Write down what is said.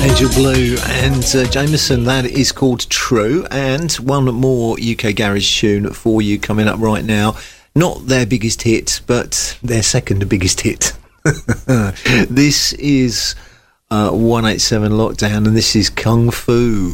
Angel Blue and Jameson, that is called True. And one more UK garage tune for you coming up right now. Not their biggest hit, but their second biggest hit. This is 187 Lockdown, and this is Kung Fu.